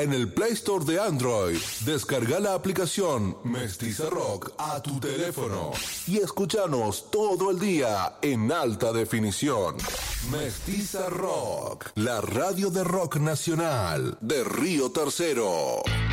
en el Play Store de Android. Descarga la aplicación Mestiza Rock a tu teléfono y escúchanos todo el día en alta definición. Mestiza Rock, la radio de rock nacional de Río Tercero.